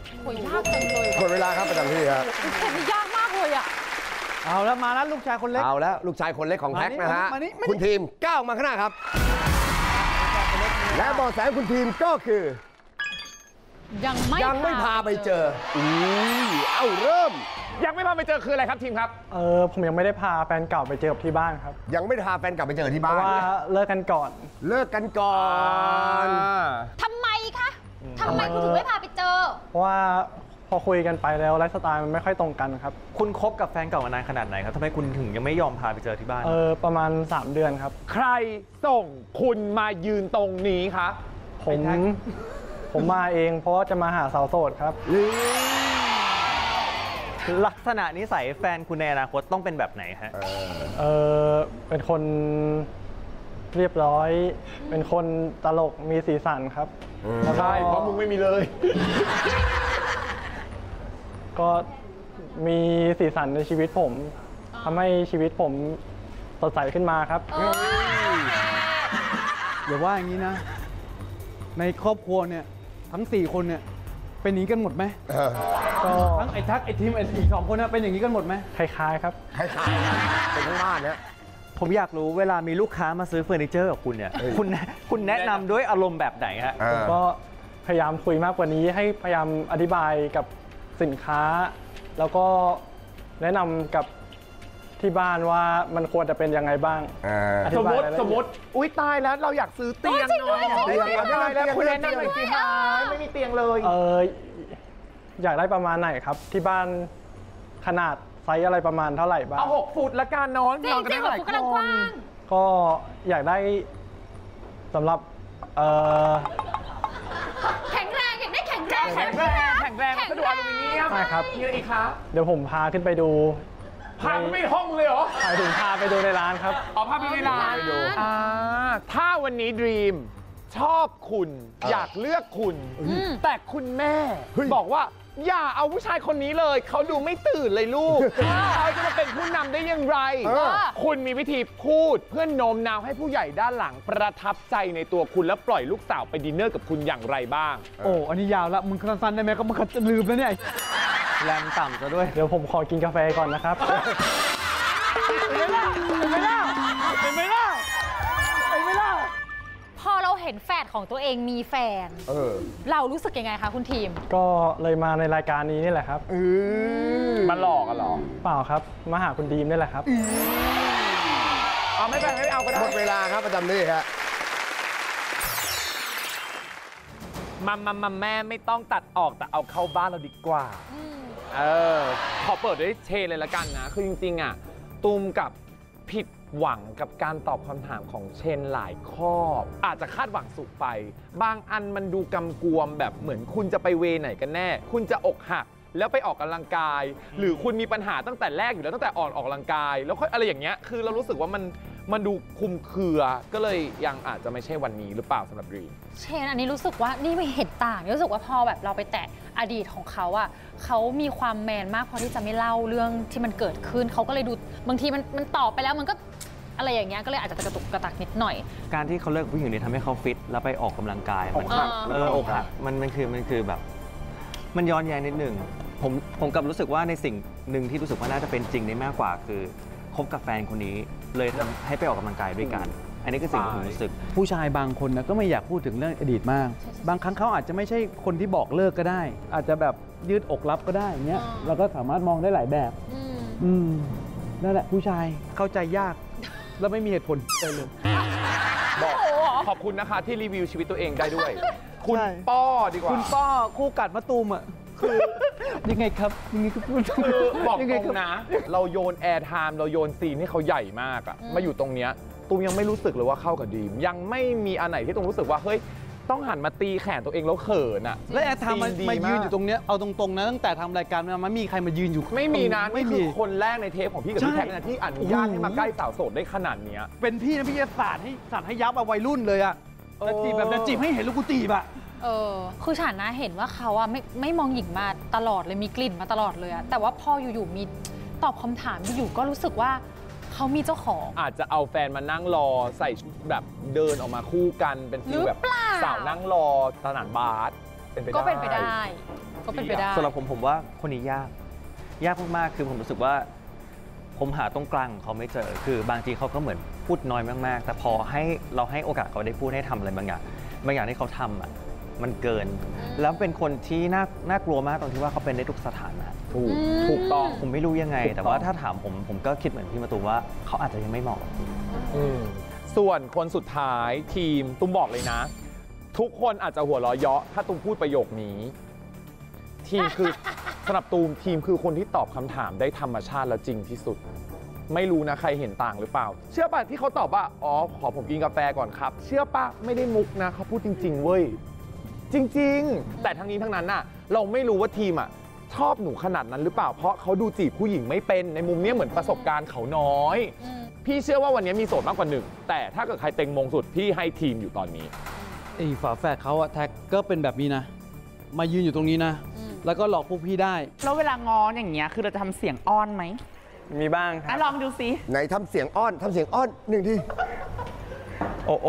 โอ้ยยากจังเลยหมดเวลาครับประจำที่ครับแต่นี่ยากมากเลยอ่ะเอาแล้วมาแล้วลูกชายคนเล็กเอาแล้วลูกชายคนเล็กของแท็กนะฮะคุณทีมก้าวมาข้างหน้าครับและเบาะแสคุณทีมก็คือยังไม่พาไปเจอเอาเริ่มยังไม่พาไปเจอคืออะไรครับทีมครับผมยังไม่ได้พาแฟนเก่าไปเจอที่บ้านครับยังไม่ได้พาแฟนเก่าไปเจอที่บ้านเพราะว่าเลิกกันก่อนทำไมคะทำไมคุณถึงไม่พาไปเจอเพราะว่าพอคุยกันไปแล้วไลฟ์สไตล์มันไม่ค่อยตรงกันครับคุณคบกับแฟนเก่ามานานขนาดไหนครับทำไมคุณถึงยังไม่ยอมพาไปเจอที่บ้านประมาณ3 เดือนครับใครส่งคุณมายืนตรงนี้คะผมมาเองเพราะว่าจะมาหาสาวโสดครับลักษณะนิสัยแฟนคุณในอนาคตต้องเป็นแบบไหนฮะเป็นคนเรียบร้อยเป็นคนตลกมีสีสันครับใช่เพราะมึงไม่มีเลยก็มีสีสันในชีวิตผมทำให้ชีวิตผมสดใสขึ้นมาครับอย่าว่าอย่างนี้นะในครอบครัวเนี่ยทั้ง4 คนเนี่ยเป็นอย่างนี้กันหมดไหมก็ทั้งไอ้ทักไอ้ทีมไอ้อีก2 คนนะเป็นอย่างนี้กันหมดไหมคล้ายๆครับคล้ายๆเป็นทั้งบ้านเนี่ยผมอยากรู้เวลามีลูกค้ามาซื้อเฟอร์นิเจอร์กับคุณเนี่ยคุณแนะนำด้วยอารมณ์แบบไหนฮะผมก็พยายามคุยมากกว่านี้ให้พยายามอธิบายกับสินค้าแล้วก็แนะนำกับที่บ้านว่ามันควรจะเป็นยังไงบ้างสมมติอุ้ยตายแล้วเราอยากซื้อเตียงเนาะเตียงได้แล้วคุณแนะนำหน่อยสิคะไม่มีเตียงเลยอยากได้ประมาณไหนครับที่บ้านขนาดไซส์อะไรประมาณเท่าไหร่บ้างเอา6 ฟุตละกันนอนกันได้หลายคนก็อยากได้สำหรับแข็งแรงอยากได้แข็งแรงสะดวกอลูมิเนียมใช่ครับมีอะไรอีกคะเดี๋ยวผมพาขึ้นไปดูพาไปห้องเลยเหรอถึงพาไปดูในร้านครับพาไปในร้านถ้าวันนี้ดรีมชอบคุณอยากเลือกคุณแต่คุณแม่บอกว่าอย่าเอาผู้ชายคนนี้เลยเขาดูไม่ตื่นเลยลูกเขาจะมาเป็นผู้นำได้อย่างไรคุณมีวิธีพูดเพื่อโน้มน้าวให้ผู้ใหญ่ด้านหลังประทับใจในตัวคุณและปล่อยลูกสาวไปดินเนอร์กับคุณอย่างไรบ้างอันนี้ยาวแล้วมึงสั้นๆได้ไหมก็มันจะลืมแล้วเนี่ยแรงต่ำซะด้วยเดี๋ยวผมขอกินกาแฟก่อนนะครับพอเราเห็นแฟนของตัวเองมีแฟนเรารู้สึกยังไงคะคุณทีมก็เลยมาในรายการนี้นี่แหละครับมาหลอกกันหรอเปล่าครับมาหาคุณดีมนี่แหละครับไม่เป็นไรเอาก็ได้หมดเวลาครับประจำที่ครับแม่ไม่ต้องตัดออกแต่เอาเข้าบ้านเราดีกว่าขอเปิดด้วยเชนเลยละกันนะคือจริงๆอ่ะตูมกับผิดหวังกับการตอบคำถามของเชนหลายข้ออาจจะคาดหวังสูงไปบางอันมันดูกำกวมแบบเหมือนคุณจะไปเวไหนกันแน่คุณจะอกหักแล้วไปออกกำลังกายหรือคุณมีปัญหาตั้งแต่แรกอยู่แล้วตั้งแต่ออกกำลังกายแล้วค่อยอะไรอย่างเงี้ยคือเรารู้สึกว่ามันดูคลุมเครือก็เลยยังอาจจะไม่ใช่วันนี้หรือเปล่าสำหรับรีเชนอันนี้รู้สึกว่านี่ไม่เห็นต่างรู้สึกว่าพอแบบเราไปแตะอดีตของเขาอ่ะเขามีความแมนมากพอที่จะไม่เล่าเรื่องที่มันเกิดขึ้นเขาก็เลยดูบางทีมันตอบไปแล้วมันก็อะไรอย่างเงี้ยก็เลยอาจจะกระตุกกระตักนิดหน่อยการที่เขาเลิกผู้หญิงนี้ทำให้เขาฟิตแล้วไปออกกำลังกายมันอกหักมันคือแบบมันย้อนแย้งนิดนึงผมกลับรู้สึกว่าในสิ่งหนึ่งที่รู้สึกว่าน่าจะเป็นจริงได้มากกว่าคือคบกับแฟนคนนี้เลยทำให้ไปออกกำลังกายด้วยกันอันนี้คือสิ่งที่ผมรู้สึกผู้ชายบางคนนะก็ไม่อยากพูดถึงเรื่องอดีตมากบางครั้งเขาอาจจะไม่ใช่คนที่บอกเลิกก็ได้อาจจะแบบยืดอกรับก็ได้เงี้ยเราก็สามารถมองได้หลายแบบนั่นแหละผู้ชายเข้าใจยากแล้วไม่มีเหตุผลเลยบอกขอบคุณนะคะที่รีวิวชีวิตตัวเองได้ด้วยคุณป้อดีกว่าคุณป้อคู่กัดมะตูมอ่ะคือยังไงครับยังไงก็พูดบอกตรงนะเราโยนแอร์ไทม์เราโยนซีนให้เขาใหญ่มากอะมาอยู่ตรงเนี้ยตูมยังไม่รู้สึกเลยว่าเข้ากับดีมยังไม่มีอันไหนที่ตูมรู้สึกว่าเฮ้ยต้องหันมาตีแขนตัวเองแล้วเขินอะแล้วแอร์ไทม์มายืนอยู่ตรงเนี้ยเอาตรงๆนะตั้งแต่ทำรายการมามีใครมายืนอยู่ไม่มีนะนี่คือคนแรกในเทปของพี่กับพี่แท็กนะที่อนุญาตให้มาใกล้สาวโสดได้ขนาดนี้เป็นพี่นะพี่จะสาดให้ยับเอาวัยรุ่นเลยอะจะจีบแบบจะจีบให้เห็นลูกกูจีบอะคือฉันนะเห็นว่าเขาอะไม่มองหญิงมาตลอดเลยมีกลิ่นมาตลอดเลยอะแต่ว่าพออยู่ๆมีตอบคำถามอยู่ก็รู้สึกว่าเขามีเจ้าของอาจจะเอาแฟนมานั่งรอใส่ชุดแบบเดินออกมาคู่กันเป็นฟีลแบบสาวนั่งรอสนามบาสก็เป็นไปได้ก็เป็นไปได้สำหรับผมว่าคนนี้ยากมากๆคือผมรู้สึกว่าผมหาตรงกลางของเขาไม่เจอคือบางทีเขาก็เหมือนพูดน้อยมากๆแต่พอให้เราให้โอกาสเขาได้พูดให้ทำอะไรบางอย่างที่เขาทำอ่ะมันเกินแล้วเป็นคนที่น่ากลัวมากตรงที่ว่าเขาเป็นได้ทุกสถานะถูกต้องผมไม่รู้ยังไงแต่ว่าถ้าถามผมก็คิดเหมือนพี่มะตูมว่าเขาอาจจะยังไม่เหมาะกับทีมส่วนคนสุดท้ายทีมตุ้มบอกเลยนะทุกคนอาจจะหัวเราะเยาะถ้าตุ้มพูดประโยคนี้ทีมคือสำหรับตูมทีมคือคนที่ตอบคำถามได้ธรรมชาติและจริงที่สุดไม่รู้นะใครเห็นต่างหรือเปล่าเชื่อป่ะที่เขาตอบว่าอ๋อขอผมกินกาแฟก่อนครับเชื่อป่ะไม่ได้มุกนะเขาพูดจริงๆเว้ยจริงๆแต่ทั้งนี้ทั้งนั้นน่ะเราไม่รู้ว่าทีมอ่ะชอบหนูขนาดนั้นหรือเปล่าเพราะเขาดูจีบผู้หญิงไม่เป็นในมุมนี้เหมือนประสบการณ์เขาน้อยพี่เชื่อว่าวันนี้มีโสดมากกว่าหนึ่งแต่ถ้าเกิดใครเต็งมงสุดพี่ให้ทีมอยู่ตอนนี้ไอ้ฝาแฝดเขาอะแท็กก็เป็นแบบนี้นะมายืนอยู่ตรงนี้นะแล้วก็หลอกพวกพี่ได้แล้วเวลางอนอย่างเงี้ยคือเราจะทำเสียงอ้อนไหมมีบ้างครับลองดูสิไหนทำเสียงอ้อนหนึ่งทีโอ้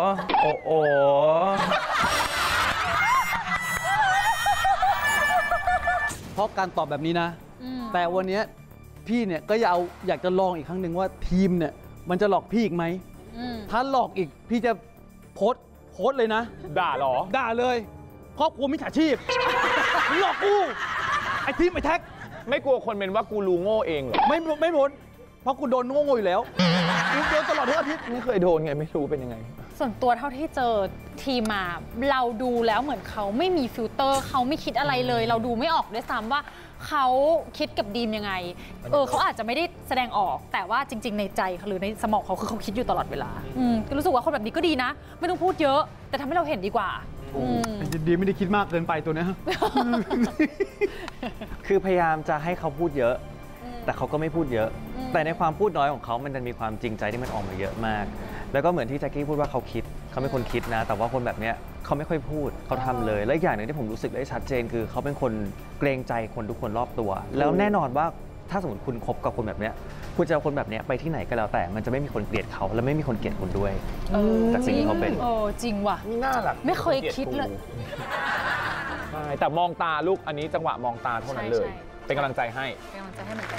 เพราะการตอบแบบนี้นะแต่วันนี้พี่เนี่ยก็อยากจะลองอีกครั้งหนึ่งว่าทีมเนี่ยมันจะหลอกพี่อีกไหมถ้าหลอกอีกพี่จะโพสต์เลยนะด่าหรอด่าเลยครอบครัวมิจฉาชีพมึงหลอกกูไอ้ทีมไอ้แท็กไม่กลัวคนเป็นว่ากูรู้โง่เองเหรอไม่พ้นเพราะกูโดนโง่อยู่แล้วโดนตลอดทุกอาทิตย์ไม่เคยโดนไงไม่รู้เป็นยังไงส่วนตัวเท่าที่เจอทีมมาเราดูแล้วเหมือนเขาไม่มีฟิลเตอร์เขาไม่คิดอะไรเลยเราดูไม่ออกด้วยซ้ำว่าเขาคิดกับดีมยังไงเขาอาจจะไม่ได้แสดงออกแต่ว่าจริงๆในใจหรือในสมองเขาคือเขาคิดอยู่ตลอดเวลาก็รู้สึกว่าคนแบบนี้ก็ดีนะไม่ต้องพูดเยอะแต่ทำให้เราเห็นดีกว่าดีไม่ได้คิดมากเกินไปตัวนี้คือพยายามจะให้เขาพูดเยอะแต่เขาก็ไม่พูดเยอะแต่ในความพูดน้อยของเขามันจะมีความจริงใจที่มันออกมาเยอะมากแล้วก็เหมือนที่แจ็คกี้พูดว่าเขาเป็นคนคิดนะแต่ว่าคนแบบเนี้ยเขาไม่ค่อยพูดเขาทำเลยและอย่างหนึ่งที่ผมรู้สึกได้ชัดเจนคือเขาเป็นคนเกรงใจคนทุกคนรอบตัวแล้วแน่นอนว่าถ้าสมมติคุณคบกับคนแบบเนี้ยคุณจะเอาคนแบบเนี้ยไปที่ไหนก็แล้วแต่มันจะไม่มีคนเกลียดเขาและไม่มีคนเกลียดคุณด้วยจากสิ่งที่เขาเป็นจริงว่ะนี่น่ารักไม่เคยคิดเลยใช่แต่มองตาลูกอันนี้จังหวะมองตาเท่านั้นเลยเป็นกำลังใจให้เป็นกำลังใจให้เหมือนกัน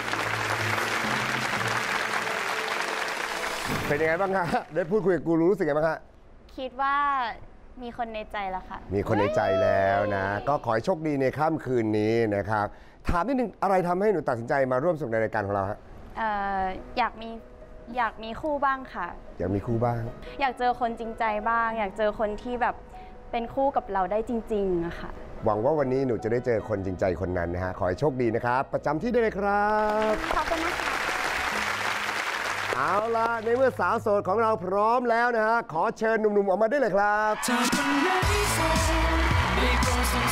เป็นยังไงบ้างคะได้พูดคุยกับกูรู้สึกไงบ้างคะคิดว่ามีคนในใจแล้วค่ะมีคนในใจแล้วนะก็ขอให้โชคดีในค่ำคืนนี้นะครับถามนิดนึงอะไรทำให้หนูตัดสินใจมาร่วมสนุกในรายการของเราฮะอยากมีคู่บ้างค่ะอยากมีคู่บ้างอยากเจอคนจริงใจบ้างอยากเจอคนที่แบบเป็นคู่กับเราได้จริงๆอะค่ะหวังว่าวันนี้หนูจะได้เจอคนจริงใจคนนั้นนะฮะขอให้โชคดีนะครับประจำที่ได้เลยครับขอบคุณนะคะเอาล่ะในเมื่อสาวโสดของเราพร้อมแล้วนะฮะขอเชิญหนุ่มๆออกมาได้เลยครับ